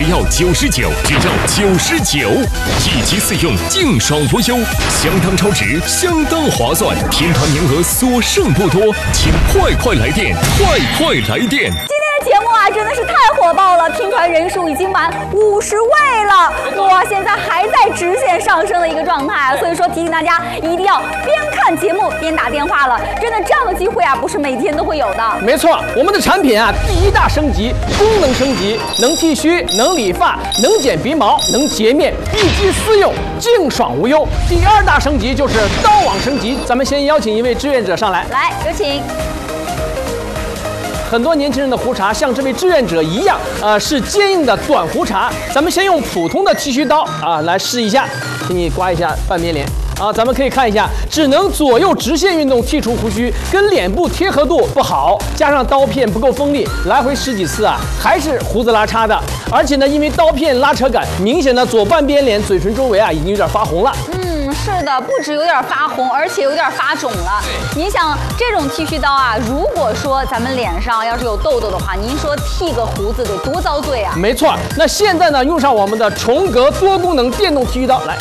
要99，只要99，一机4用，净爽无忧，相当超值，相当划算。拼团名额所剩不多，请快来电，快来电！ 节目啊，真的是太火爆了，拼团人数已经满50位了，哇，现在还在直线上升的一个状态，所以说提醒大家一定要边看节目边打电话了，真的这样的机会啊，不是每天都会有的。 没错，我们的产品啊，第一大升级，功能升级，能剃须，能理发，能剪鼻毛，能洁面，一机4用，净爽无忧。第二大升级就是刀网升级，咱们先邀请一位志愿者上来， 来，有请。 很多年轻人的胡茬像这位志愿者一样，是坚硬的短胡茬。咱们先用普通的剃须刀来试一下，给你刮一下半边脸。咱们可以看一下，只能左右直线运动剔除胡须，跟脸部贴合度不好，加上刀片不够锋利，来回10几次还是胡子拉碴的。而且呢，因为刀片拉扯感，明显的左半边脸嘴唇周围已经有点发红了。 是的，不止有点发红，而且有点发肿了。您想，这种剃须刀如果说咱们脸上要是有痘痘的话，您说剃个胡子得多遭罪啊！ 没错，那现在呢，用上我们的重格多功能电动剃须刀，来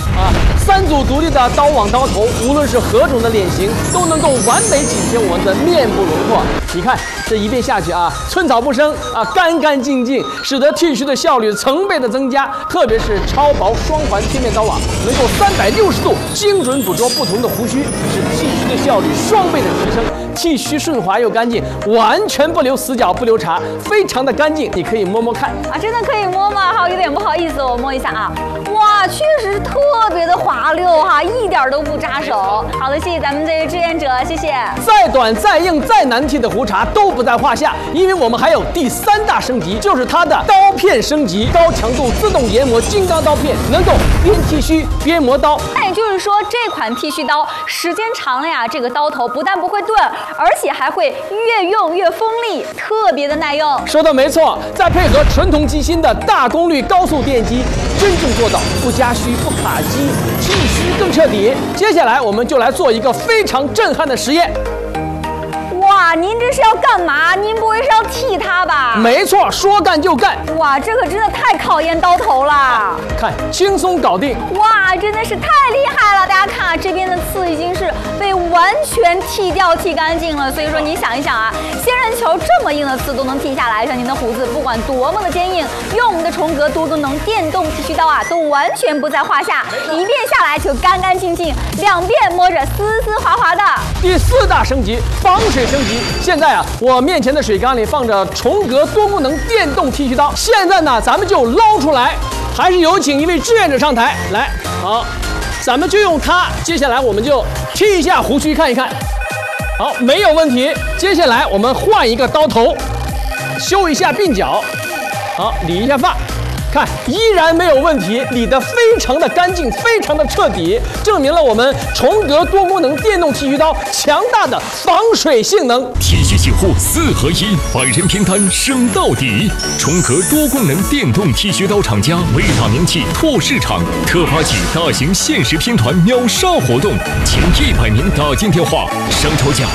3组独立的刀网刀头，无论是何种的脸型，都能够完美体现我们的面部轮廓。你看这一遍下去寸草不生干净净，使得剃须的效率成倍的增加。特别是超薄双环贴面刀网，能够360度精准捕捉不同的胡须，使剃须的效率双倍的提升，剃须顺滑又干净，完全不留死角不留茬，非常的干净。你可以摸摸看真的可以摸吗？有点不好意思，我摸一下哇，确实是特别的滑溜一点都不扎手。好的，谢谢咱们这位志愿者，谢谢。 再短再硬再难剃的胡茬都不在话下，因为我们还有第3大升级，就是它的刀片升级，高强度自动研磨金刚刀片，能够边剃须边磨刀。 那也就是说，这款剃须刀时间长了这个刀头不但不会钝，而且还会越用越锋利，特别的耐用。 说的没错，再配合纯铜机芯的大功率高速电机，真正做到不加须不卡机，剃须更彻底。接下来我们就来做一个非常震撼的实验。 哇，您这是要干嘛？您不会是要剃它吧？ 没错，说干就干。 哇，这可真的太考验刀头了。 看，轻松搞定。 哇，真的是太厉害了！大家看这边的刺已经是被完全剃干净了。所以说，你想一想仙人球这么硬的刺都能剃下来，像您的胡子不管多么的坚硬，用我们的重格多功能电动剃须刀都完全不在话下。一遍下来就干净净，2遍摸着丝滑滑的。 第4大升级，防水升级。现在我面前的水缸里放着重格多功能电动剃须刀，现在呢，咱们就捞出来。还是有请一位志愿者上台来，好，咱们就用它。接下来我们就剃一下胡须看一看，好，没有问题。接下来我们换一个刀头，修一下鬓角，好，理一下发。看，依然没有问题，理得非常的干净，非常的彻底，证明了我们重格多功能电动剃须刀强大的防水性能。 剃须洗护4合1，百人拼单省到底。重格多功能电动剃须刀厂家为打名气拓市场，特发起大型限时拼团秒杀活动，前100名打进电话，商超价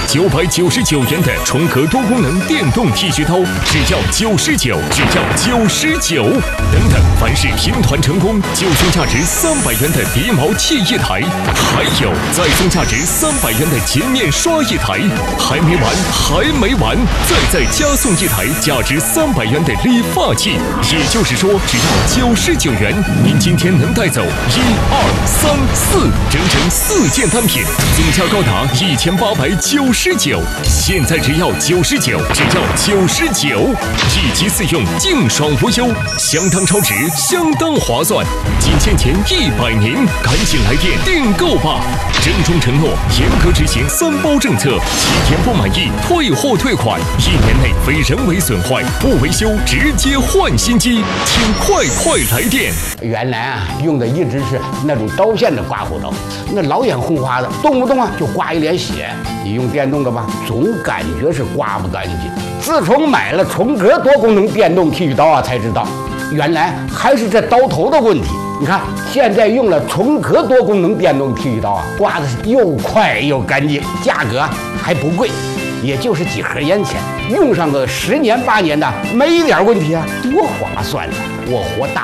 999元的重格多功能电动剃须刀，只要99，只要99。等，凡是拼团成功，就送价值300元的鼻毛器1台，还有再送价值300元的洁面刷1台，还没完，再加送1台价值300元的理发器。也就是说，只要99元，您今天能带走1、2、3、4，整4件单品，总价高达1899。现在只要99，只要99，一机4用，净爽无忧，相当超值，相当划算，仅限前100名，赶紧来电订购吧！郑重承诺，严格执行3包政策，7天不满意退货退款，1年内非人为损坏不维修直接换新机，请快来电！ 原来用的一直是那种刀片的刮胡刀，那老眼红花的，动不动就刮一脸血。你用电动的吧，总感觉是刮不干净。自从买了重格多功能电动剃须刀才知道。原来还是这刀头的问题。你看，现在用了重格多功能电动剃须刀刮的是又快又干净，价格还不贵，也就是几盒烟钱，用上个10年8年的没点问题多划算呢！我活大。